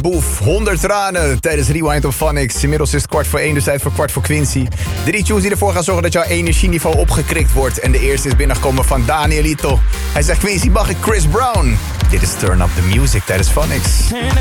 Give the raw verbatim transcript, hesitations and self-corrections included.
Boef, honderd tranen tijdens Rewind of Phonics. Inmiddels is het kwart voor één, dus tijd voor kwart voor Quincy. Drie tunes die ervoor gaan zorgen dat jouw energieniveau opgekrikt wordt. En de eerste is binnengekomen van Danielito. Hij zegt, Quincy, mag ik Chris Brown? Dit is Turn Up The Music tijdens Phonics. Turn up